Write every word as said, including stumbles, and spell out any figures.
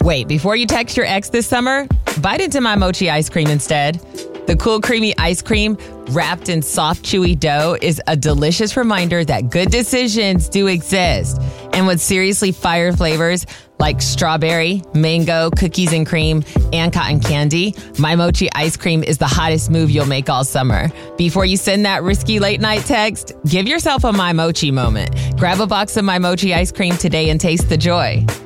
Wait, before you text your ex this summer, bite into my mochi ice cream instead. The cool, creamy ice cream wrapped in soft, chewy dough is a delicious reminder that good decisions do exist. And with seriously fire flavors like strawberry, mango, cookies and cream, and cotton candy, my mochi ice cream is the hottest move you'll make all summer. Before you send that risky late night text, give yourself a My Mochi moment. Grab a box of My Mochi ice cream today and taste the joy.